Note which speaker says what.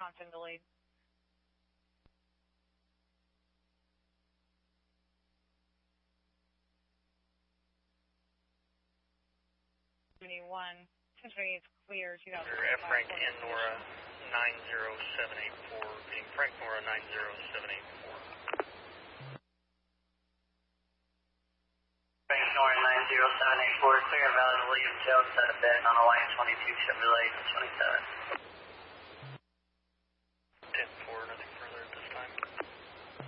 Speaker 1: Wisconsin delayed. Cincinnati is clear. 2005.
Speaker 2: Frank and Nora 90784. Being Frank Nora 90784.
Speaker 3: Frank Nora 90784. Clear and valid. William Jones out of bed on Alliance 22 Chevrolet 27.